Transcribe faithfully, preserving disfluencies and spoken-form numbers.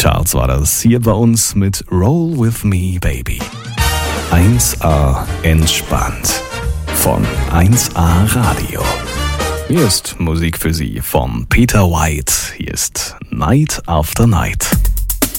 Charts war das hier bei uns mit Roll With Me Baby. eins A entspannt von eins A Radio. Hier ist Musik für Sie von Peter White. Hier ist Night After Night.